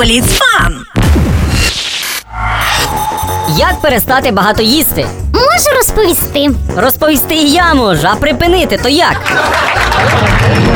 Айболіт фан! Як перестати багато їсти? Можу розповісти. Розповісти і я можу, а припинити то як?